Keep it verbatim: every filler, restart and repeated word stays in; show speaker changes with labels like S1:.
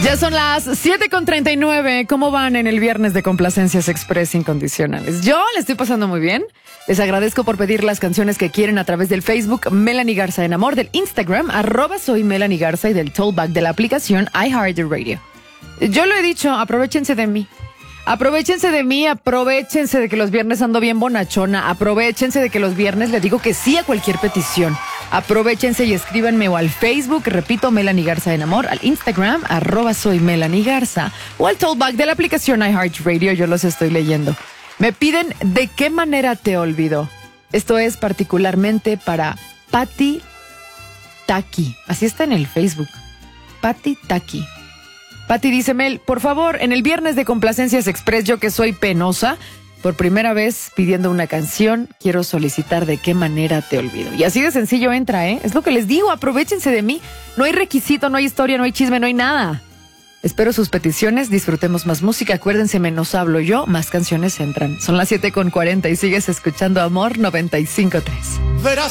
S1: Ya son las siete con treinta y nueve. ¿Cómo van en el viernes de Complacencias Express Incondicionales? Yo le estoy pasando muy bien. Les agradezco por pedir las canciones que quieren a través del Facebook Melanie Garza en Amor, del Instagram arroba soy Melanie Garza y del tollback de la aplicación iHeartRadio. Yo lo he dicho, aprovechense de mí. Aprovechense de mí, aprovechense de que los viernes ando bien bonachona, aprovechense de que los viernes le digo que sí a cualquier petición. Aprovechense y escríbanme o al Facebook, repito, Melanie Garza en Amor, al Instagram, arroba soy Melanie Garza, o al tollback de la aplicación iHeartRadio, yo los estoy leyendo. Me piden ¿de qué manera te olvidó? Esto es particularmente para Patti Taki, así está en el Facebook, Patti Taki. Patti dice, Mel, por favor, en el viernes de Complacencias Express, yo que soy penosa, por primera vez pidiendo una canción, quiero solicitar de qué manera te olvido. Y así de sencillo entra, ¿eh? Es lo que les digo, aprovechense de mí. No hay requisito, no hay historia, no hay chisme, no hay nada. Espero sus peticiones, disfrutemos más música. Acuérdense, menos hablo yo, más canciones entran. Son las siete con cuarenta y sigues escuchando Amor noventa y cinco punto tres.
S2: Verás